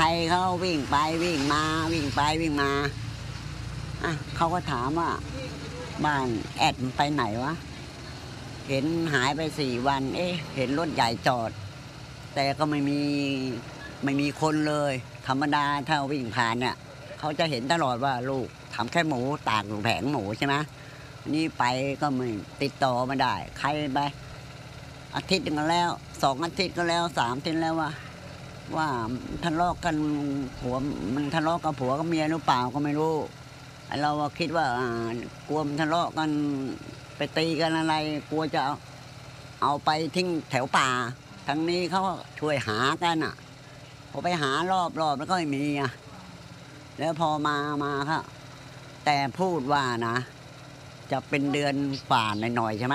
รเขาวิ่งไปวิ่งมาวิ่งไปวิ่งมาเขาก็ถามว่าบ้านแอดมันไปไหนวะเห็นหายไป4 วันเห็นรถใหญ่จอดแต่ก็ไม่มีคนเลยธรรมดาถ้าวิ่งผ่านเนี่ยเขาจะเห็นตลอดว่าลูกทำแค่หมูตากแผงหมูใช่ไหมนี่ไปก็ไม่ติดต่อไม่ได้ใครไปอาทิตย์นึงก็แล้ว2 อาทิตย์ก็แล้ว3 อาทิตย์แล้วว่าทะเลาะกันผัวมันทะเลาะกับผัวกับเมียหรือเปล่าก็ไม่รู้เราคิดว่ากลัวมันทะเลาะกันไปตีกันอะไรกลัวจะเอาไปทิ้งแถวป่าทั้งนี้เขาช่วยหากันพอไปหารอบแล้วก็ไม่มีแล้วพอมาครับแต่พูดว่านะจะเป็นเดือนฝ่าหน่อยๆใช่ไหม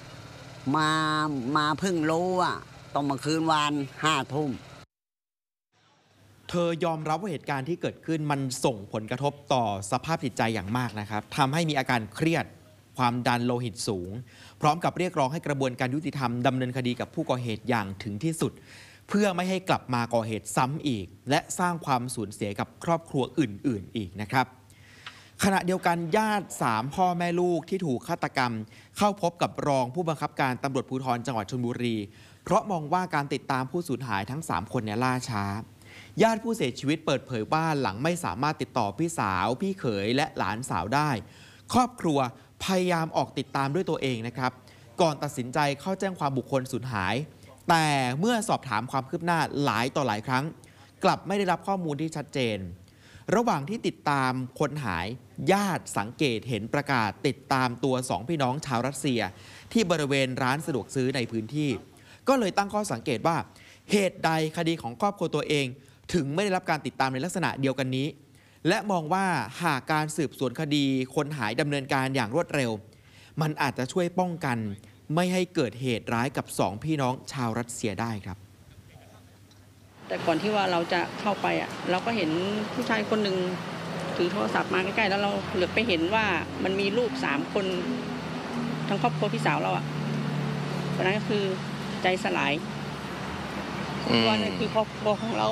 มาเพิ่งรู้ต้องมาคืนวัน5 ทุ่มเธอยอมรับว่าเหตุการณ์ที่เกิดขึ้นมันส่งผลกระทบต่อสภาพจิตใจอย่างมากนะครับทำให้มีอาการเครียดความดันโลหิตสูงพร้อมกับเรียกร้องให้กระบวนการยุติธรรมดำเนินคดีกับผู้ก่อเหตุอย่างถึงที่สุดเพื่อไม่ให้กลับมาก่อเหตุซ้ำอีกและสร้างความสูญเสียกับครอบครัวอื่นๆอีกนะครับขณะเดียวกันญาติ3 พ่อแม่ลูกที่ถูกฆาตกรรมเข้าพบกับรองผู้บังคับการตำรวจภูธรจังหวัดชลบุรีเพราะมองว่าการติดตามผู้สูญหายทั้ง3 คนล่าช้าญาติผู้เสียชีวิตเปิดเผยว่าหลังไม่สามารถติดต่อพี่สาวพี่เขยและหลานสาวได้ครอบครัวพยายามออกติดตามด้วยตัวเองนะครับก่อนตัดสินใจเข้าแจ้งความบุคคลสูญหายแต่เมื่อสอบถามความคืบหน้าหลายต่อหลายครั้งกลับไม่ได้รับข้อมูลที่ชัดเจนระหว่างที่ติดตามคนหายญาติสังเกตเห็นประกาศติดตามตัว2 พี่น้องชาวรัสเซียที่บริเวณร้านสะดวกซื้อในพื้นที่ก็เลยตั้งข้อสังเกตว่าเหตุใดคดีของครอบครัวตัวเองถึงไม่ได้รับการติดตามในลักษณะเดียวกันนี้และมองว่าหากการสืบสวนคดีคนหายดำเนินการอย่างรวดเร็วมันอาจจะช่วยป้องกันไม่ให้เกิดเหตุร้ายกับ2 พี่น้องชาวรัสเซียได้ครับแต่ก่อนที่ว่าเราจะเข้าไปเราก็เห็นผู้ชายคนหนึ่งถือโทรศัพท์มาใกล้ๆแล้วเราเหลือบไปเห็นว่ามันมีลูก3 คนทั้งครอบครัวพี่สาวเราตอนนั้นก็คือใจสลายว่านี่คือครอบครัวของเรา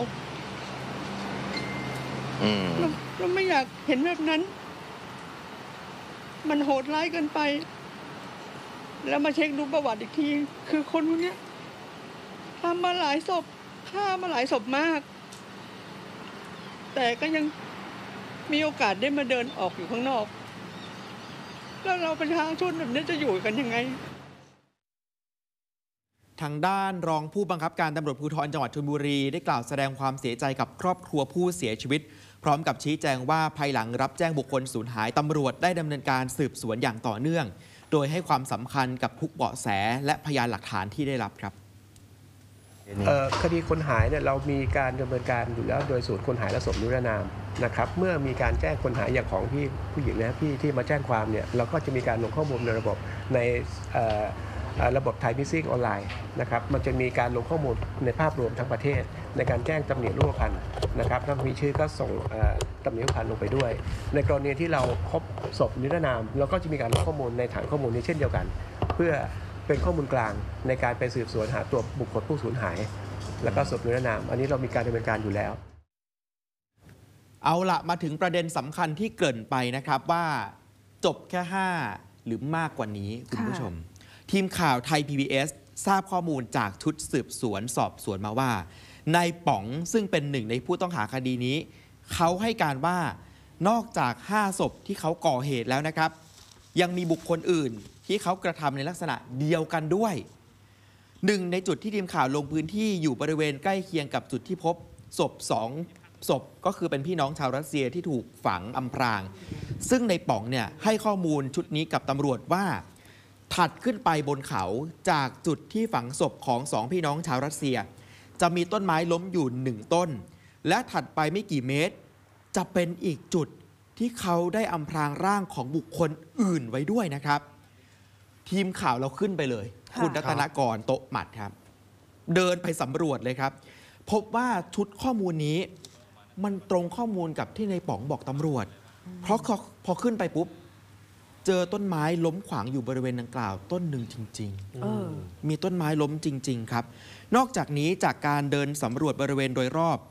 เราไม่อยากเห็นแบบนั้นมันโหดร้ายเกินไปแล้วมาเช็คดูประวัติอีกทีคือคนพวกนี้ทำมาหลายศพฆ่ามาหลายศพมากแต่ก็ยังมีโอกาสได้มาเดินออกอยู่ข้างนอกแล้วเราประชาชนแบบนี้จะอยู่กันยังไงทางด้านรองผู้บังคับการตำรวจภูธรจังหวัดชลบุรีได้กล่าวแสดงความเสียใจกับครอบครัวผู้เสียชีวิตพร้อมกับชี้แจงว่าภายหลังรับแจ้งบุคคลสูญหายตำรวจได้ดำเนินการสืบสวนอย่างต่อเนื่องโดยให้ความสำคัญกับทุกเบาะแสและพยานหลักฐานที่ได้รับครับคดีคนหายเนี่ยเรามีการดำเนินการอยู่แล้วโดยศูนย์คนหายและศพนิรนามนะครับเมื่อมีการแจ้งคนหายอย่างของพี่ผู้หญิงนะพี่ที่มาแจ้งความเนี่ยเราก็จะมีการลงข้อมูลในระบบในระบบไทยมิสซิ่งออนไลน์นะครับมันจะมีการลงข้อมูลในภาพรวมทั้งประเทศในการแจ้งตำหนิรูปพรรณนะครับถ้ามีชื่อก็ส่งตำหนิรูปพรรณลงไปด้วยในกรณีที่เราพบศพนิรนามเราก็จะมีการลงข้อมูลในฐานข้อมูลนี้เช่นเดียวกันเพื่อเป็นข้อมูลกลางในการไปสืบสวนหาตัวบุคคลผู้สูญหายแล้วก็ศพนิรนามอันนี้เรามีการดำเนินการอยู่แล้วเอาละมาถึงประเด็นสำคัญที่เกริ่นไปนะครับว่าจบแค่5หรือมากกว่านี้คุณผู้ชมทีมข่าวไทย PBS ทราบข้อมูลจากชุดสืบสวนสอบสวนมาว่านายป๋องซึ่งเป็นหนึ่งในผู้ต้องหาคดีนี้เขาให้การว่านอกจาก5 ศพที่เขาก่อเหตุแล้วนะครับยังมีบุคคลอื่นที่เขากระทำในลักษณะเดียวกันด้วยหนึ่งในจุดที่ทีมข่าวลงพื้นที่อยู่บริเวณใกล้เคียงกับจุดที่พบศพ2 ศพก็คือเป็นพี่น้องชาวรัสเซียที่ถูกฝังอำพรางซึ่งในป๋องเนี่ยให้ข้อมูลชุดนี้กับตำรวจว่าถัดขึ้นไปบนเขาจากจุดที่ฝังศพของ2 พี่น้องชาวรัสเซียจะมีต้นไม้ล้มอยู่1 ต้นและถัดไปไม่กี่เมตรจะเป็นอีกจุดที่เขาได้อำพรางร่างของบุคคลอื่นไว้ด้วยนะครับทีมข่าวเราขึ้นไปเลยคุณรัตนกรโตะหมัดครับเดินไปสำรวจเลยครับพบว่าชุดข้อมูลนี้มันตรงข้อมูลกับที่ในป๋องบอกตำรวจเพราะพอขึ้นไปปุ๊บเจอต้นไม้ล้มขวางอยู่บริเวณดังกล่าวต้นหนึ่งจริงๆมีต้นไม้ล้มจริงๆครับนอกจากนี้จากการเดินสำรวจบริเวณโดยรอบ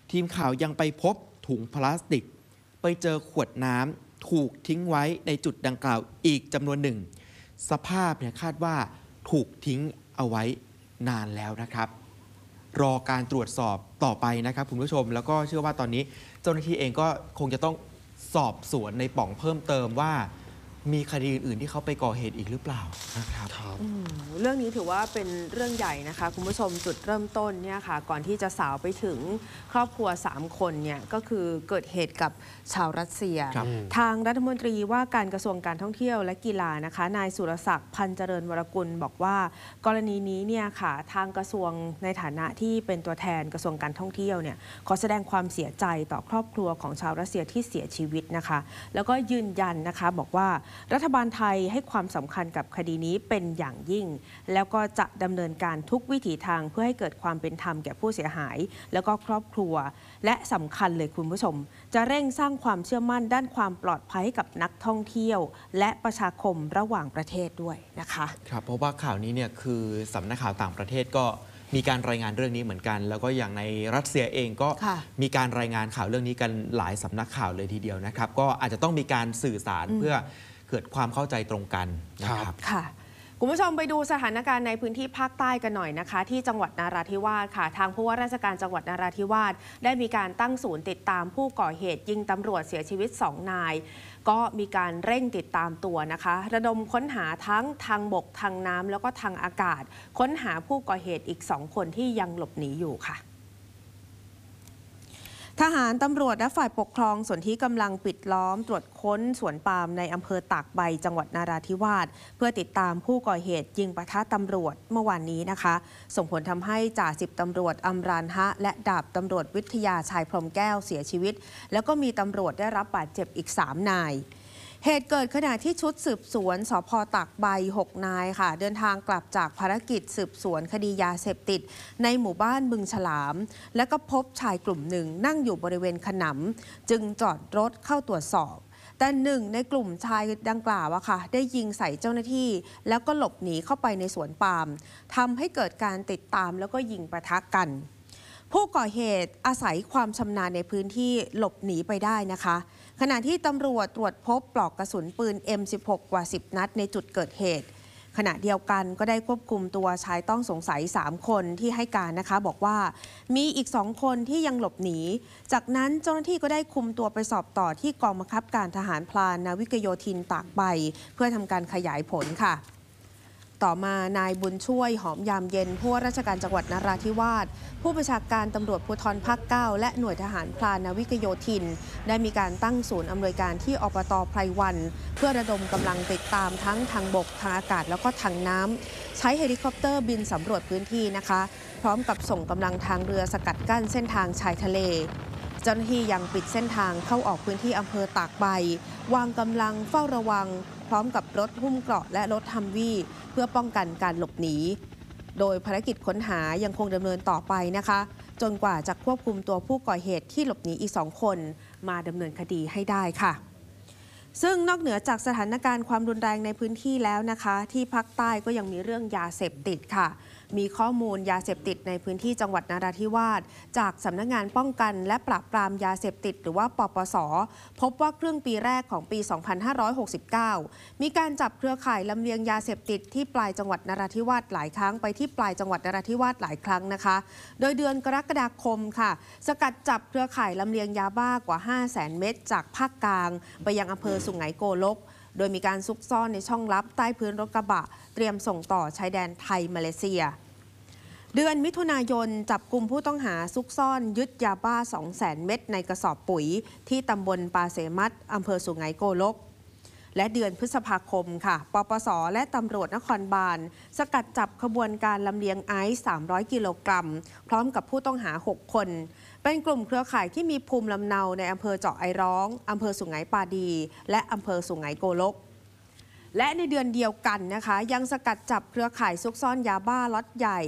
ทีมข่าวยังไปพบถุงพลาสติกไปเจอขวดน้ำถูกทิ้งไว้ในจุดดังกล่าวอีกจำนวนหนึ่งสภาพเนี่ยคาดว่าถูกทิ้งเอาไว้นานแล้วนะครับ รอการตรวจสอบต่อไปนะครับคุณผู้ชมแล้วก็เชื่อว่าตอนนี้เจ้าหน้าที่เองก็คงจะต้องสอบสวนในป่องเพิ่มเติมว่ามีคดีอื่นๆที่เขาไปก่อเหตุอีกหรือเปล่านะครับเรื่องนี้ถือว่าเป็นเรื่องใหญ่นะคะคุณผู้ชมจุดเริ่มต้นเนี่ยค่ะก่อนที่จะสาวไปถึงครอบครัว3คนเนี่ยก็คือเกิดเหตุกับชาวรัสเซีย ทางรัฐมนตรีว่าการกระทรวงการท่องเที่ยวและกีฬานะคะนายสุรศักดิ์พันเจริญวรกุลบอกว่ากรณีนี้เนี่ยค่ะทางกระทรวงในฐานะที่เป็นตัวแทนกระทรวงการท่องเที่ยวเนี่ยขอแสดงความเสียใจต่อครอบครัวของชาวรัสเซียที่เสียชีวิตนะคะแล้วก็ยืนยันนะคะบอกว่ารัฐบาลไทยให้ความสำคัญกับคดีนี้เป็นอย่างยิ่งแล้วก็จะดำเนินการทุกวิถีทางเพื่อให้เกิดความเป็นธรรมแก่ผู้เสียหายแล้วก็ครอบครัวและสำคัญเลยคุณผู้ชมจะเร่งสร้างความเชื่อมั่นด้านความปลอดภัยให้กับนักท่องเที่ยวและประชาคมระหว่างประเทศด้วยนะคะครับเพราะว่าข่าวนี้เนี่ยคือสำนักข่าวต่างประเทศก็มีการรายงานเรื่องนี้เหมือนกันแล้วก็อย่างในรัสเซียเองก็มีการรายงานข่าวเรื่องนี้กันหลายสำนักข่าวเลยทีเดียวนะครับก็อาจจะต้องมีการสื่อสารเพื่อเกิดความเข้าใจตรงกันนะครับค่ะคุณผู้ชมไปดูสถานการณ์ในพื้นที่ภาคใต้กันหน่อยนะคะที่จังหวัดนราธิวาสค่ะทางผู้ว่าราชการจังหวัดนราธิวาสได้มีการตั้งศูนย์ติดตามผู้ก่อเหตุยิงตำรวจเสียชีวิต2 นายก็มีการเร่งติดตามตัวนะคะระดมค้นหาทั้งทางบกทางน้ำแล้วก็ทางอากาศค้นหาผู้ก่อเหตุอีก2 คนที่ยังหลบหนีอยู่ค่ะทหารตำรวจและฝ่ายปกครองส่วนที่กำลังปิดล้อมตรวจค้นสวนปาล์มในอำเภอตากใบจังหวัดนราธิวาสเพื่อติดตามผู้ก่อเหตุยิงปะทะตำรวจเมื่อวานนี้นะคะส่งผลทำให้จ่า10 ตำรวจอำรานฮะและดาบตำรวจวิทยาชัยพรหมแก้วเสียชีวิตแล้วก็มีตำรวจได้รับบาดเจ็บอีก3 นายเหตุเกิดขณะที่ชุดสืบสวนสภ.ตากใบ6 นายค่ะเดินทางกลับจากภารกิจสืบสวนคดียาเสพติดในหมู่บ้านบึงฉลามและก็พบชายกลุ่มหนึ่งนั่งอยู่บริเวณขนำจึงจอดรถเข้าตรวจสอบแต่หนึ่งในกลุ่มชายดังกล่าวค่ะได้ยิงใส่เจ้าหน้าที่แล้วก็หลบหนีเข้าไปในสวนปาล์มทำให้เกิดการติดตามแล้วก็ยิงปะทะกันผู้ก่อเหตุอาศัยความชำนาญในพื้นที่หลบหนีไปได้นะคะขณะที่ตำรวจตรวจพบปลอกกระสุนปืน M16 กว่า10 นัดในจุดเกิดเหตุขณะเดียวกันก็ได้ควบคุมตัวชายต้องสงสัย3 คนที่ให้การนะคะบอกว่ามีอีก2 คนที่ยังหลบหนีจากนั้นเจ้าหน้าที่ก็ได้คุมตัวไปสอบต่อที่กองบังคับการทหารพลานนาวิกโยธินตากใบเพื่อทำการขยายผลค่ะต่อมานายบุญช่วยหอมยามเย็นผู้ว่าราชการจังหวัดนราธิวาสผู้บัญชาการตำรวจภูธรภาค 9และหน่วยทหารพลานนาวิกโยธินได้มีการตั้งศูนย์อำนวยการที่อบต.ไพรวันเพื่อระดมกำลังติดตามทั้งทางบกทางอากาศแล้วก็ทางน้ำใช้เฮลิคอปเตอร์บินสำรวจพื้นที่นะคะพร้อมกับส่งกำลังทางเรือสกัดกั้นเส้นทางชายทะเลเจ้าหน้าที่ยังปิดเส้นทางเข้าออกพื้นที่อำเภอตากใบวางกำลังเฝ้าระวังพร้อมกับรถหุ้มเกราะและรถฮัมวี่เพื่อป้องกันการหลบหนีโดยภารกิจค้นหายังคงดำเนินต่อไปนะคะจนกว่าจะควบคุมตัวผู้ก่อเหตุที่หลบหนีอีก2 คนมาดำเนินคดีให้ได้ค่ะซึ่งนอกเหนือจากสถานการณ์ความรุนแรงในพื้นที่แล้วนะคะที่ภาคใต้ก็ยังมีเรื่องยาเสพติดค่ะมีข้อมูลยาเสพติดในพื้นที่จังหวัดนราธิวาสจากสำนักงานป้องกันและปราบปรามยาเสพติดหรือว่าปปส.พบว่าครึ่งปีแรกของปี 2569 มีการจับเครือข่ายลำเลียงยาเสพติดที่ปลายจังหวัดนราธิวาสหลายครั้งไปที่ปลายจังหวัดนราธิวาสหลายครั้งนะคะโดยเดือนกรกฎาคมค่ะสกัดจับเครือข่ายลำเลียงยาบ้ากว่า 500,000 เม็ดจากภาคกลางไปยังอำเภอสุไหงโกลกโดยมีการซุกซ่อนในช่องลับใต้พื้นรถกระบะเตรียมส่งต่อชายแดนไทยมาเลเซียเดือนมิถุนายนจับกุมผู้ต้องหาซุกซ่อนยึดยาบ้า 200,000 เม็ดในกระสอบปุ๋ยที่ตำบลปาเสมัดอำเภอสุไหงโกลกและเดือนพฤษภาคมค่ะปปส.และตำรวจนครบาลสกัดจับขบวนการลำเลียงไอซ์300 กิโลกรัมพร้อมกับผู้ต้องหา6 คนเป็นกลุ่มเครือข่ายที่มีภูมิลำเนาในอำเภอเจาะไอร้องอำเภอสุไหงปาดีและอำเภอสุไหงโกลกและในเดือนเดียวกันนะคะยังสกัดจับเครือข่ายซุกซ่อนยาบ้าล็อตใหญ่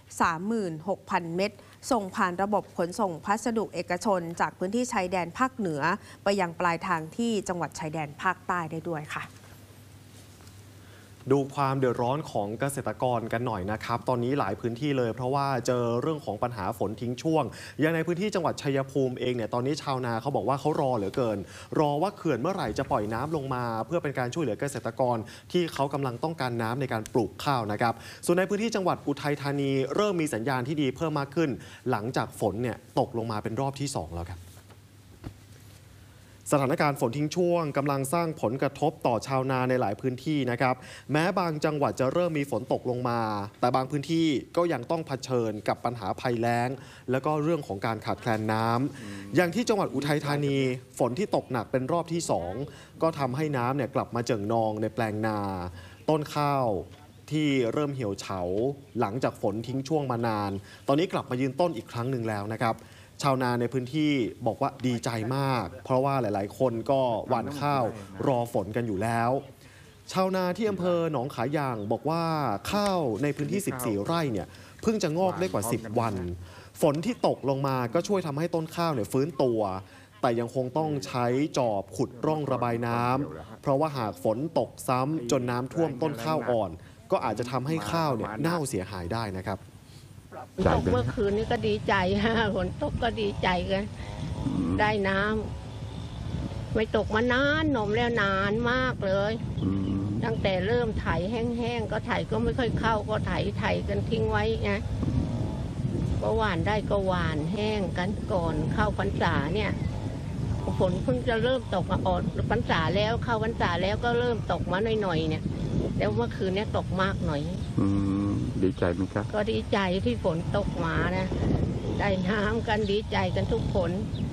36,000 เม็ดส่งผ่านระบบขนส่งพัสดุเอกชนจากพื้นที่ชายแดนภาคเหนือไปยังปลายทางที่จังหวัดชายแดนภาคใต้ได้ด้วยค่ะดูความเดือดร้อนของเกษตรกรกันหน่อยนะครับตอนนี้หลายพื้นที่เลยเพราะว่าเจอเรื่องของปัญหาฝนทิ้งช่วงอย่างในพื้นที่จังหวัดชัยภูมิเองเนี่ยตอนนี้ชาวนาเขาบอกว่าเขารอเหลือเกินรอว่าเขื่อนเมื่อไหร่จะปล่อยน้ำลงมาเพื่อเป็นการช่วยเหลือเกษตรกรที่เขากำลังต้องการน้ำในการปลูกข้าวนะครับส่วนในพื้นที่จังหวัดอุทัยธานีเริ่มมีสัญญาณที่ดีเพิ่มมากขึ้นหลังจากฝนเนี่ยตกลงมาเป็นรอบที่2แล้วครับสถานการณ์ฝนทิ้งช่วงกำลังสร้างผลกระทบต่อชาวนาในหลายพื้นที่นะครับแม้บางจังหวัดจะเริ่มมีฝนตกลงมาแต่บางพื้นที่ก็ยังต้องเผชิญกับปัญหาภัยแล้งแล้วก็เรื่องของการขาดแคลนน้ำอย่างที่จังหวัดอุทัยธานีฝนที่ตกหนักเป็นรอบที่2ก็ทำให้น้ำเนี่ยกลับมาเจิ่งนองในแปลงนาต้นข้าวที่เริ่มเหี่ยวเฉาหลังจากฝนทิ้งช่วงมานานตอนนี้กลับมายืนต้นอีกครั้งหนึ่งแล้วนะครับชาวนาในพื้นที่บอกว่าดีใจมากเพราะว่าหลายๆคนก็หว่านข้าวรอฝนกันอยู่แล้วชาวนาที่อำเภอหนองขายางบอกว่าข้าวในพื้นที่14ไร่เนี่ยเพิ่งจะงอกได้กว่า10วันฝนที่ตกลงมาก็ช่วยทำให้ต้นข้าวเนี่ยฟื้นตัวแต่ยังคงต้องใช้จอบขุดร่องระบายน้ำเพราะว่าหากฝนตกซ้ำจนน้ำท่วมต้นข้าวอ่อนก็อาจจะทำให้ข้าวเนี่ยเน่าเสียหายได้นะครับตกเมื่อคืนนี้ก็ดีใจฮะฝนตกก็ดีใจกันได้น้ำไม่ตกมานานหนมแล้วนานมากเลยตั้งแต่เริ่มไถแห้งๆก็ไถก็ไม่ค่อยเข้าก็ไถกันทิ้งไว้ไงก็หวานได้ก็หวานแห้งกันก่อนเข้าพรรษาเนี่ยฝนเพิ่งจะเริ่มตกมาออกพรรษาแล้วเข้าพรรษาแล้วก็เริ่มตกมาหน่อยๆเนี่ยแล้วเมื่อคืนนี้ตกมากหน่อยดีใจไหมครับก็ดีใจที่ฝนตกมานะได้น้ำกันดีใจกันทุกคน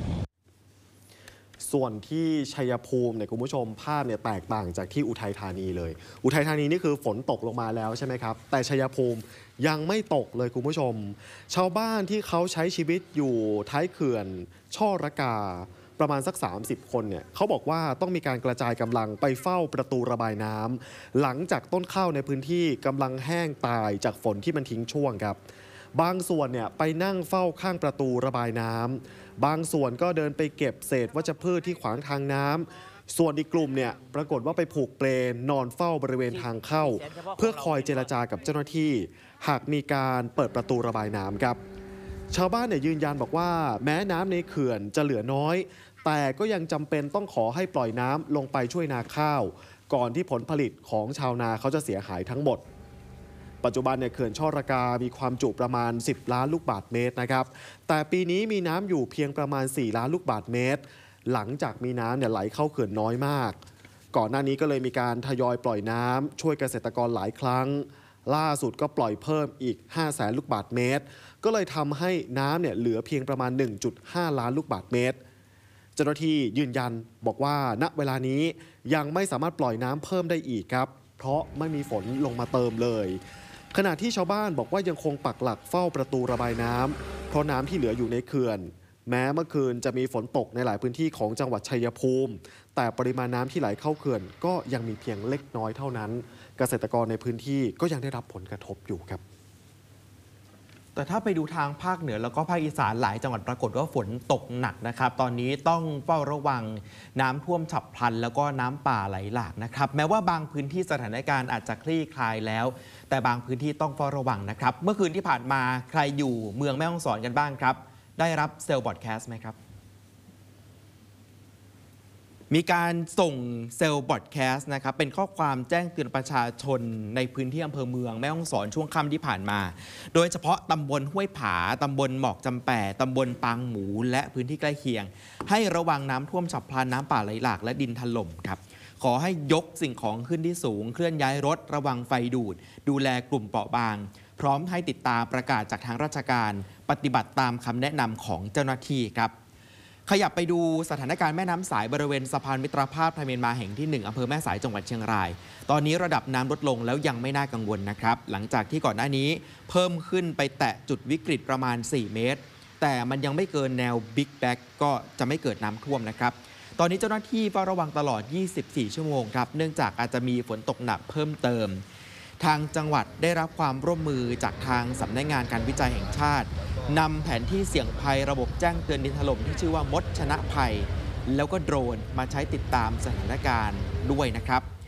ส่วนที่ชัยภูมิเนี่ยคุณผู้ชมภาพเนี่ยแตกต่างจากที่อุทัยธานีเลยอุทัยธานีนี่คือฝนตกลงมาแล้วใช่ไหมครับแต่ชัยภูมิยังไม่ตกเลยคุณผู้ชมชาวบ้านที่เขาใช้ชีวิตอยู่ท้ายเขื่อนช่อระกาประมาณสัก30คนเนี่ยเขาบอกว่าต้องมีการกระจายกำลังไปเฝ้าประตูระบายน้ำหลังจากต้นข้าวในพื้นที่กำลังแห้งตายจากฝนที่มันทิ้งช่วงครับบางส่วนเนี่ยไปนั่งเฝ้าข้างประตูระบายน้ำบางส่วนก็เดินไปเก็บเศษวัชพืชที่ขวางทางน้ำส่วนอีกกลุ่มเนี่ยปรากฏว่าไปผูกเปลนอนเฝ้าบริเวณทางเข้าเพื่อคอยเจรจากับเจ้าหน้าที่หากมีการเปิดประตูระบายน้ำครับชาวบ้านเนี่ยยืนยันบอกว่าแม้น้ำในเขื่อนจะเหลือน้อยแต่ก็ยังจำเป็นต้องขอให้ปล่อยน้ำลงไปช่วยนาข้าวก่อนที่ผลผลิตของชาวนาเขาจะเสียหายทั้งหมดปัจจุบันเนี่ยเขื่อนช่อระกามีความจุประมาณ10ล้านลูกบาศก์เมตรนะครับแต่ปีนี้มีน้ำอยู่เพียงประมาณ4ล้านลูกบาศก์เมตรหลังจากมีน้ำเนี่ยไหลเข้าเขื่อนน้อยมากก่อนหน้านี้ก็เลยมีการทยอยปล่อยน้ำช่วยเกษตรกรหลายครั้งล่าสุดก็ปล่อยเพิ่มอีก500,000 ลูกบาศก์เมตรก็เลยทำให้น้ำเนี่ยเหลือเพียงประมาณ 1.5 ล้านลูกบาศก์เมตรเจ้าหน้าที่ยืนยันบอกว่าณเวลานี้ยังไม่สามารถปล่อยน้ำเพิ่มได้อีกครับเพราะไม่มีฝนลงมาเติมเลยขณะที่ชาวบ้านบอกว่ายังคงปักหลักเฝ้าประตูระบายน้ำเพราะน้ำที่เหลืออยู่ในเขื่อนแม้เมื่อคืนจะมีฝนตกในหลายพื้นที่ของจังหวัดชัยภูมิแต่ปริมาณน้ำที่ไหลเข้าเขื่อนก็ยังมีเพียงเล็กน้อยเท่านั้นเกษตรกรในพื้นที่ก็ยังได้รับผลกระทบอยู่ครับแต่ถ้าไปดูทางภาคเหนือแล้วก็ภาคอีสานหลายจังหวัดปรากฏว่าฝนตกหนักนะครับตอนนี้ต้องเฝ้าระวังน้ำท่วมฉับพลันแล้วก็น้ำป่าไหลหลากนะครับแม้ว่าบางพื้นที่สถานการณ์อาจจะคลี่คลายแล้วแต่บางพื้นที่ต้องเฝ้าระวังนะครับเมื่อคืนที่ผ่านมาใครอยู่เมืองแม่ฮ่องสอนกันบ้างครับได้รับเซลล์บอดแคสต์ไหมครับมีการส่งเซลล์บอดแคสต์นะครับเป็นข้อความแจ้งเตือนประชาชนในพื้นที่อำเภอเมืองแม่ฮ่องสอนช่วงค่ำที่ผ่านมาโดยเฉพาะตำบลห้วยผาตำบลหมอกจำแปะตำบลปางหมูและพื้นที่ใกล้เคียงให้ระวังน้ำท่วมฉับพลันน้ำป่าไหลหลากและดินถล่มครับขอให้ยกสิ่งของขึ้นที่สูงเคลื่อนย้ายรถระวังไฟดูดดูแลกลุ่มเปราะบางพร้อมให้ติดตามประกาศจากทางราชการปฏิบัติตามคำแนะนำของเจ้าหน้าที่ครับขยับไปดูสถานการณ์แม่น้ำสายบริเวณสะพานมิตรภาพไทยเมียนมาแห่งที่1อำเภอแม่สายจังหวัดเชียงรายตอนนี้ระดับน้ำลดลงแล้วยังไม่น่ากังวลนะครับหลังจากที่ก่อนหน้านี้เพิ่มขึ้นไปแตะจุดวิกฤตประมาณ4 เมตรแต่มันยังไม่เกินแนวบิ๊กแบ็กก็จะไม่เกิดน้ำท่วมนะครับตอนนี้เจ้าหน้าที่เฝ้าระวังตลอด24 ชั่วโมงครับเนื่องจากอาจจะมีฝนตกหนักเพิ่มเติมทางจังหวัดได้รับความร่วมมือจากทางสำนักงานการวิจัยแห่งชาตินำแผนที่เสี่ยงภัยระบบแจ้งเตือนดินถล่มที่ชื่อว่ามดชนะภัยแล้วก็โดรนมาใช้ติดตามสถานการณ์ด้วยนะครับ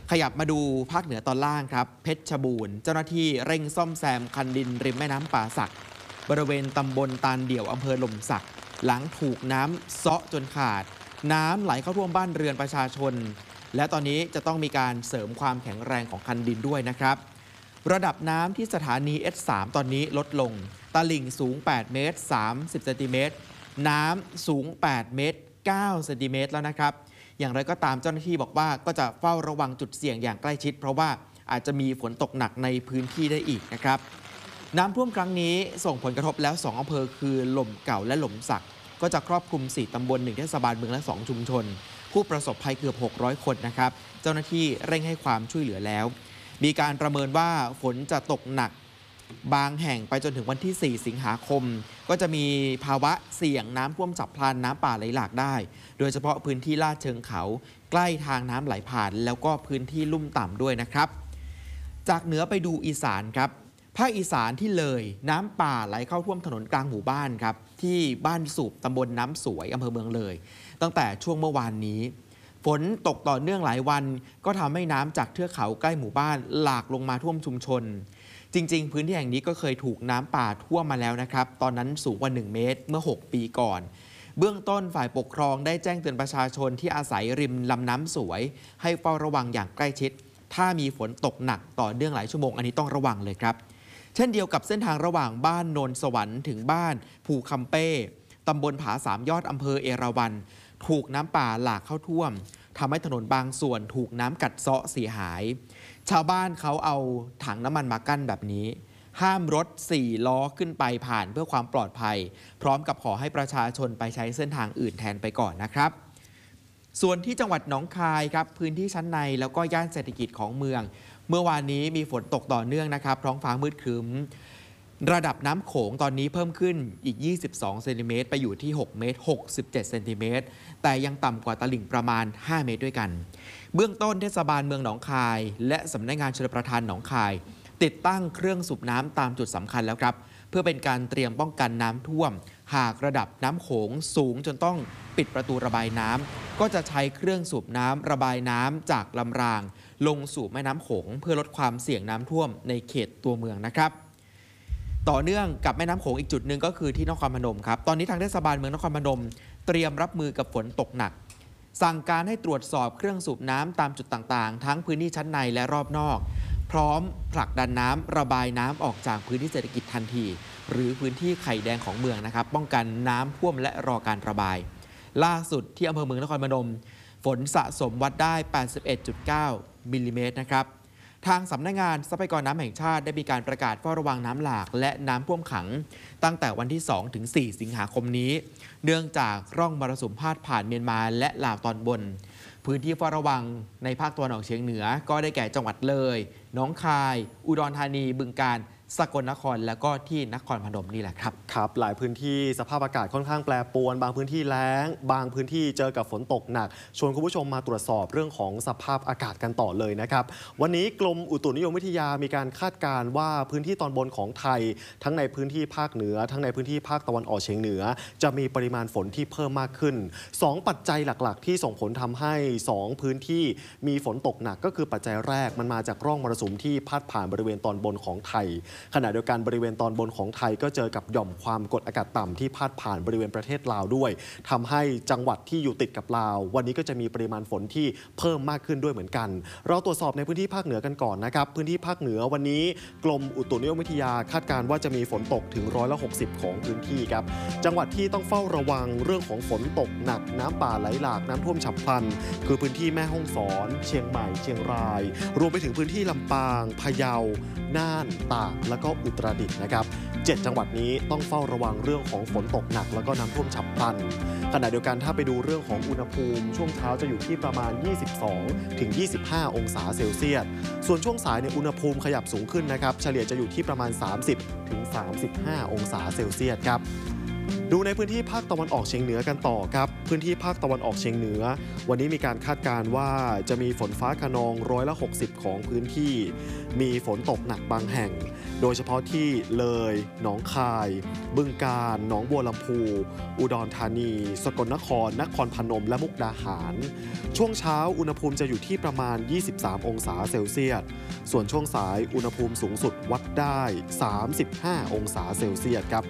ขยับมาดูภาคเหนือตอนล่างครับเพชรบูรณ์เจ้าหน้าที่เร่งซ่อมแซมคันดินริมแม่น้ำป่าสักบริเวณตำบลตาลเดี่ยวอำเภอหล่มสักหลังถูกน้ำเซาะจนขาดน้ำไหลเข้าท่วมบ้านเรือนประชาชนและตอนนี้จะต้องมีการเสริมความแข็งแรงของคันดินด้วยนะครับระดับน้ำที่สถานี S3 ตอนนี้ลดลงตลิ่งสูง8เมตร30เซนติเมตรน้ำสูง8เมตร9เซนติเมตรแล้วนะครับอย่างไรก็ตามเจ้าหน้าที่บอกว่าก็จะเฝ้าระวังจุดเสี่ยงอย่างใกล้ชิดเพราะว่าอาจจะมีฝนตกหนักในพื้นที่ได้อีกนะครับน้ำท่วมครั้งนี้ส่งผลกระทบแล้ว2อำเภอคือหล่มเก่าและหล่มสักก็จะครอบคลุม4ตำบล1เทศบาลเมืองและ2ชุมชนผู้ประสบภัยเกือบ600คนนะครับเจ้าหน้าที่เร่งให้ความช่วยเหลือแล้วมีการประเมินว่าฝนจะตกหนักบางแห่งไปจนถึงวันที่4สิงหาคมก็จะมีภาวะเสี่ยงน้ำท่วมฉับพลันน้ำป่าไหลหลากได้โดยเฉพาะพื้นที่ลาดเชิงเขาใกล้ทางน้ำไหลผ่านแล้วก็พื้นที่ลุ่มต่ำด้วยนะครับจากเหนือไปดูอีสานครับภาคอีสานที่เลยน้ำป่าไหลเข้าท่วมถนนกลางหมู่บ้านครับที่บ้านสูบตำบลน้ำสวยอำเภอเมืองเลยตั้งแต่ช่วงเมื่อวานนี้ฝนตกต่อเนื่องหลายวันก็ทำให้น้ำจากเทือกเขาใกล้หมู่บ้านหลากลงมาท่วมชุมชนจริงๆพื้นที่แห่งนี้ก็เคยถูกน้ำป่าท่วมมาแล้วนะครับตอนนั้นสูงกว่า1เมตรเมื่อ6ปีก่อนเบื้องต้นฝ่ายปกครองได้แจ้งเตือนประชาชนที่อาศัยริมลำน้ำสวยให้เฝ้าระวังอย่างใกล้ชิดถ้ามีฝนตกหนักต่อเนื่องหลายชั่วโมงอันนี้ต้องระวังเลยครับเช่นเดียวกับเส้นทางระหว่างบ้านโนนสวรรค์ถึงบ้านภูคำเป้ตำบลผาสามยอดอำเภอเอราวัณถูกน้ำป่าหลากเข้าท่วมทำให้ถนนบางส่วนถูกน้ำกัดเซาะเสียหายชาวบ้านเขาเอาถังน้ำมันมากั้นแบบนี้ห้ามรถ4ล้อขึ้นไปผ่านเพื่อความปลอดภัยพร้อมกับขอให้ประชาชนไปใช้เส้นทางอื่นแทนไปก่อนนะครับส่วนที่จังหวัดหนองคายครับพื้นที่ชั้นในแล้วก็ย่านเศรษฐกิจของเมืองเมื่อวานนี้มีฝนตกต่อเนื่องนะครับท้องฟ้ามืดครึ้มระดับน้ำโขงตอนนี้เพิ่มขึ้นอีก22เซนติเมตรไปอยู่ที่6เมตร67เซนติเมตรแต่ยังต่ำกว่าตลิ่งประมาณ5เมตรด้วยกันเบื้องต้นเทศบาลเมืองหนองคายและสำนักงานชลประทานหนองคายติดตั้งเครื่องสูบน้ำตามจุดสำคัญแล้วครับเพื่อเป็นการเตรียมป้องกันน้ำท่วมหากระดับน้ำโขงสูงจนต้องปิดประตูระบายน้ำก็จะใช้เครื่องสูบน้ำระบายน้ำจากลำรางลงสู่แม่น้ำโขงเพื่อลดความเสี่ยงน้ำท่วมในเขตตัวเมืองนะครับต่อเนื่องกับแม่น้ำโขงอีกจุดหนึ่งก็คือที่นครพนมครับตอนนี้ทางเทศบาลเมืองนครพนมเตรียมรับมือกับฝนตกหนักสั่งการให้ตรวจสอบเครื่องสูบน้ำตามจุดต่างๆทั้งพื้นที่ชั้นในและรอบนอกพร้อมผลักดันน้ำระบายน้ำออกจากพื้นที่เศรษฐกิจทันทีหรือพื้นที่ไข่แดงของเมืองนะครับป้องกันน้ำท่วมและรอการระบายล่าสุดที่อำเภอเมืองนครพนมฝนสะสมวัดได้ 81.9 มิลลิเมตรนะครับทางสำนักงานทรัพยากรน้ำแห่งชาติได้มีการประกาศเฝ้าระวังน้ำหลากและน้ำท่วมขังตั้งแต่วันที่ 2 ถึง 4 สิงหาคมนี้เนื่องจากร่องมรสุมพาดผ่านเมียนมาและลาวตอนบนพื้นที่เฝ้าระวังในภาคตะวันออกเฉียงเหนือก็ได้แก่จังหวัดเลยหนองคายอุดรธานีบึงกาฬสกลนครแล้วก็ที่นครพนมนี่แหละครับครับหลายพื้นที่สภาพอากาศค่อนข้างแปรปรวนบางพื้นที่แล้งบางพื้นที่เจอกับฝนตกหนักชวนคุณผู้ชมมาตรวจสอบเรื่องของสภาพอากาศกันต่อเลยนะครับวันนี้กรมอุตุนิยมวิทยามีการคาดการณ์ว่าพื้นที่ตอนบนของไทยทั้งในพื้นที่ภาคเหนือทั้งในพื้นที่ภาคตะวันออกเฉียงเหนือจะมีปริมาณฝนที่เพิ่มมากขึ้น2ปัจจัยหลักๆที่ส่งผลทำให้2พื้นที่มีฝนตกหนักก็คือปัจจัยแรกมันมาจากร่องมรสุมที่พาดผ่านบริเวณตอนบนของไทยขณะเดียวกันบริเวณตอนบนของไทยก็เจอกับหย่อมความกดอากาศต่ำที่พาดผ่านบริเวณประเทศลาวด้วยทำให้จังหวัดที่อยู่ติดกับลาววันนี้ก็จะมีปริมาณฝนที่เพิ่มมากขึ้นด้วยเหมือนกันเราตรวจสอบในพื้นที่ภาคเหนือกันก่อนนะครับพื้นที่ภาคเหนือวันนี้กรมอุตุนิยมวิทยาคาดการณ์ว่าจะมีฝนตกถึง160ของพื้นที่ครับจังหวัดที่ต้องเฝ้าระวังเรื่องของฝนตกหนักน้ำป่าไหลหลากน้ำท่วมฉับพลันคือพื้นที่แม่ฮ่องสอนเชียงใหม่เชียงรายรวมไปถึงพื้นที่ลำปางพะเยาน่านตากและก็อุตรดิตถ์นะครับ7จังหวัดนี้ต้องเฝ้าระวังเรื่องของฝนตกหนักแล้วก็น้ำท่วมฉับพลันขณะเดียวกันถ้าไปดูเรื่องของอุณหภูมิช่วงเช้าจะอยู่ที่ประมาณ22 ถึง 25 องศาเซลเซียสส่วนช่วงสายในอุณหภูมิขยับสูงขึ้นนะครับเฉลี่ยจะอยู่ที่ประมาณ30 ถึง 35 องศาเซลเซียสครับดูในพื้นที่ภาคตะวันออกเฉียงเหนือกันต่อครับพื้นที่ภาคตะวันออกเฉียงเหนือวันนี้มีการคาดการณ์ว่าจะมีฝนฟ้าคะนอง160%ของพื้นที่มีฝนตกหนักบางแห่งโดยเฉพาะที่เลยหนองคายบึงกาฬหนองบัวลำพูอุดรธานีสกลนครนครพนมและมุกดาหารช่วงเช้าอุณหภูมิจะอยู่ที่ประมาณ23องศาเซลเซียสส่วนช่วงสายอุณหภูมิสูงสุดวัดได้35องศาเซลเซียสครับ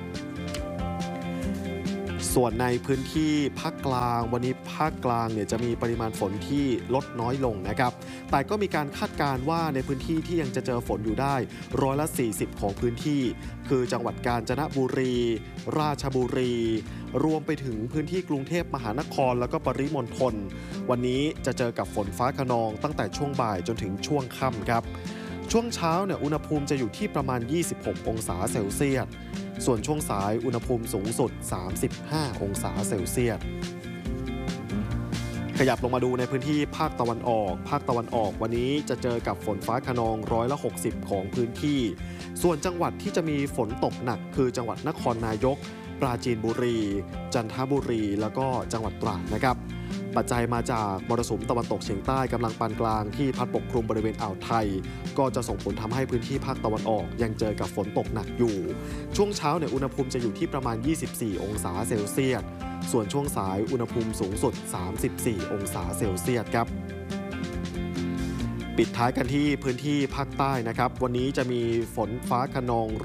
ส่วนในพื้นที่ภาคกลางวันนี้ภาคกลางเนี่ยจะมีปริมาณฝนที่ลดน้อยลงนะครับแต่ก็มีการคาดการณ์ว่าในพื้นที่ที่ยังจะเจอฝนอยู่ได้40%ของพื้นที่คือจังหวัดกาญจนบุรีราชบุรีรวมไปถึงพื้นที่กรุงเทพมหานครแล้วก็ปริมณฑลวันนี้จะเจอกับฝนฟ้าคะนองตั้งแต่ช่วงบ่ายจนถึงช่วงค่ำครับช่วงเช้าเนี่ยอุณหภูมิจะอยู่ที่ประมาณ26องศาเซลเซียสส่วนช่วงสายอุณหภูมิสูงสุด35องศาเซลเซียสขยับลงมาดูในพื้นที่ภาคตะวันออกวันนี้จะเจอกับฝนฟ้าคะนอง60%ของพื้นที่ส่วนจังหวัดที่จะมีฝนตกหนักคือจังหวัดนครนายกปราจีนบุรีจันทบุรีแล้วก็จังหวัดตราดนะครับปัจจัยมาจากมรสุมตะวันตกเฉียงใต้กำลังปานกลางที่พัดปกคลุมบริเวณอ่าวไทยก็จะส่งผลทำให้พื้นที่ภาคตะวันออกยังเจอกับฝนตกหนักอยู่ช่วงเช้าเนี่ยอุณหภูมิจะอยู่ที่ประมาณ24องศาเซลเซียสส่วนช่วงสายอุณหภูมิสูงสุด34องศาเซลเซียสครับปิดท้ายกันที่พื้นที่ภาคใต้นะครับวันนี้จะมีฝนฟ้าคะนอง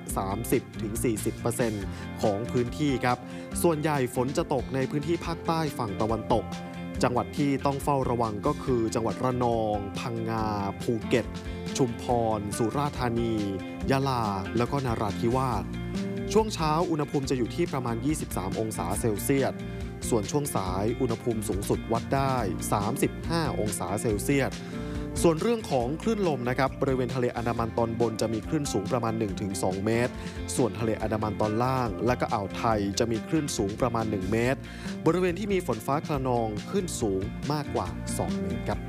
30-40% ของพื้นที่ครับส่วนใหญ่ฝนจะตกในพื้นที่ภาคใต้ฝั่งตะวันตกจังหวัดที่ต้องเฝ้าระวังก็คือจังหวัดระนองพังงาภูเก็ตชุมพรสุราษฎร์ธานียะลาแล้วก็นราธิวาสช่วงเช้าอุณหภูมิจะอยู่ที่ประมาณ23องศาเซลเซียสส่วนช่วงสายอุณหภูมิสูงสุดวัดได้35องศาเซลเซียสส่วนเรื่องของคลื่นลมนะครับบริเวณทะเลอันดามันตอนบนจะมีคลื่นสูงประมาณ 1-2 เมตรส่วนทะเลอันดามันตอนล่างและก็อ่าวไทยจะมีคลื่นสูงประมาณ1เมตรบริเวณที่มีฝนฟ้าคะนองคลื่นสูงมากกว่า2เมตรครับ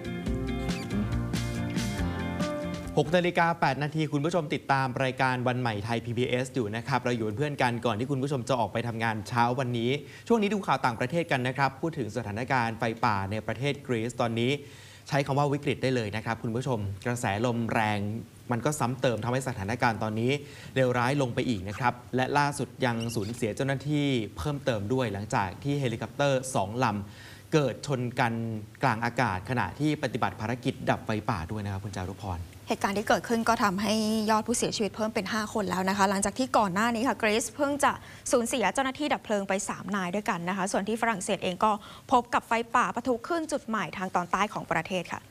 6:08 นาทีคุณผู้ชมติดตามรายการวันใหม่ไทย PBS อยู่นะครับเราอยู่เป็นเพื่อนกันก่อนที่คุณผู้ชมจะออกไปทำงานเช้าวันนี้ช่วงนี้ดูข่าวต่างประเทศกันนะครับพูดถึงสถานการณ์ไฟป่าในประเทศกรีซตอนนี้ใช้คำว่าวิกฤตได้เลยนะครับคุณผู้ชมกระแสลมแรงมันก็ซ้ำเติมทำให้สถานการณ์ตอนนี้เลวร้ายลงไปอีกนะครับและล่าสุดยังสูญเสียเจ้าหน้าที่เพิ่มเติมด้วยหลังจากที่เฮลิคอปเตอร์2 ลำเกิดชนกันกลางอากาศขณะที่ปฏิบัติภารกิจดับไฟป่าด้วยนะครับคุณจารุพรเหตุการณ์ที่เกิดขึ้นก็ทำให้ยอดผู้เสียชีวิตเพิ่มเป็น5คนแล้วนะคะหลังจากที่ก่อนหน้านี้ค่ะกรีซเพิ่งจะสูญเสียเจ้าหน้าที่ดับเพลิงไป3 นายด้วยกันนะคะส่วนที่ฝรั่งเศสเองก็พบกับไฟป่าปะทุขึ้นจุดใหม่ทางตอนใต้ของประเทศค่ะ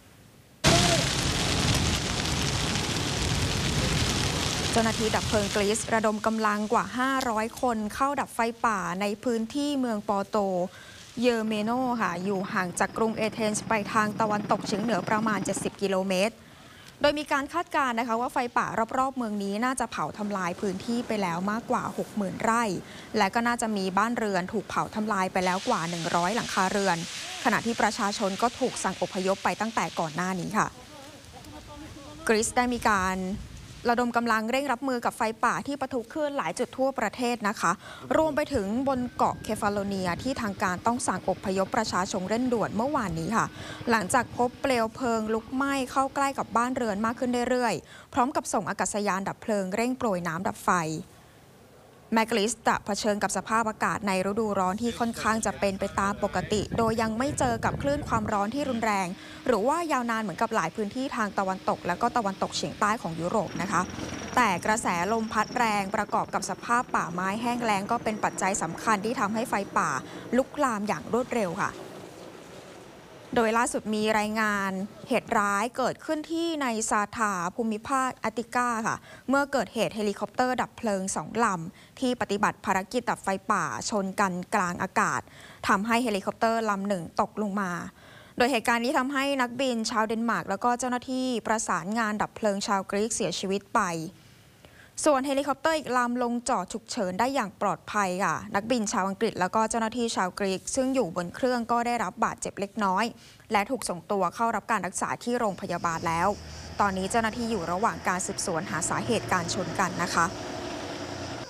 เจ้าหน้าที่ดับเพลิงกรีซระดมกำลังกว่า500คนเข้าดับไฟป่าในพื้นที่เมืองปอโตเยอเมโนค่ะอยู่ห่างจากกรุงเอเธนส์ไปทางตะวันตกเฉียงเหนือประมาณ70กิโลเมตรโดยมีการคาดการณ์นะคะว่าไฟป่ารอบๆเมืองนี้น่าจะเผาทำลายพื้นที่ไปแล้วมากกว่า 60,000 ไร่และก็น่าจะมีบ้านเรือนถูกเผาทำลายไปแล้วกว่า100หลังคาเรือนขณะที่ประชาชนก็ถูกสั่งอพยพไปตั้งแต่ก่อนหน้านี้ค่ะกรีซได้มีการระดมกำลังเร่งรับมือกับไฟป่าที่ปะทุขึ้นหลายจุดทั่วประเทศนะคะรวมไปถึงบนเกาะเคฟาโลเนียที่ทางการต้องสั่งอพยพประชาชนเร่งด่วนเมื่อวานนี้ค่ะหลังจากพบเปลวเพลิงลุกไหม้เข้าใกล้กับบ้านเรือนมากขึ้นเรื่อยๆพร้อมกับส่งอากาศยานดับเพลิงเร่งโปรยน้ำดับไฟแมกลิสจะเผชิญกับสภาพอากาศในฤดูร้อนที่ค่อนข้างจะเป็นไปตามปกติโดยยังไม่เจอกับคลื่นความร้อนที่รุนแรงหรือว่ายาวนานเหมือนกับหลายพื้นที่ทางตะวันตกและก็ตะวันตกเฉียงใต้ของยุโรปนะคะแต่กระแสลมพัดแรงประกอบกับสภาพป่าไม้แห้งแล้งก็เป็นปัจจัยสำคัญที่ทำให้ไฟป่าลุกลามอย่างรวดเร็วค่ะโดยล่าสุดมีรายงานเหตุร้ายเกิดขึ้นที่ในซาธาภูมิภาคอาติกาค่ะเมื่อเกิดเหตุเฮลิคอปเตอร์ดับเพลิง2 ลำที่ปฏิบัติภารกิจดับไฟป่าชนกันกลางอากาศทำให้เฮลิคอปเตอร์ลำหนึ่งตกลงมาโดยเหตุการณ์นี้ทำให้นักบินชาวเดนมาร์กแล้วก็เจ้าหน้าที่ประสานงานดับเพลิงชาวกรีกเสียชีวิตไปส่วนเฮลิคอปเตอร์อีกลำลงจอดฉุกเฉินได้อย่างปลอดภัยค่ะนักบินชาวอังกฤษแล้วก็เจ้าหน้าที่ชาวกรีกซึ่งอยู่บนเครื่องก็ได้รับบาดเจ็บเล็กน้อยและถูกส่งตัวเข้ารับการรักษาที่โรงพยาบาลแล้วตอนนี้เจ้าหน้าที่อยู่ระหว่างการสืบสวนหาสาเหตุการชนกันนะคะ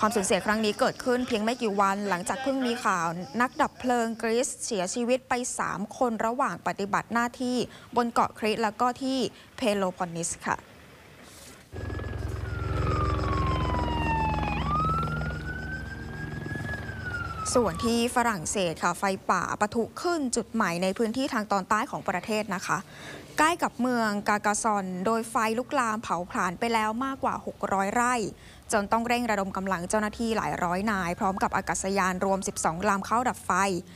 ความสูญเสียครั้งนี้เกิดขึ้นเพียงไม่กี่วันหลังจากเพิ่งมีข่าวนักดับเพลิงกรีซเสียชีวิตไป 3 คนระหว่างปฏิบัติหน้าที่บนเกาะคริตแล้วก็ที่เพโลพอนนิสค่ะส่วนที่ฝรั่งเศสค่ะไฟป่าปะทุขึ้นจุดใหม่ในพื้นที่ทางตอนใต้ของประเทศนะคะใกล้กับเมืองกากาซอนโดยไฟลุกลามเผาผลาญไปแล้วมากกว่า600 ไร่จนต้องเร่งระดมกำลังเจ้าหน้าที่หลายร้อยนายพร้อมกับอากาศยานรวม12 ลำเข้าดับไฟ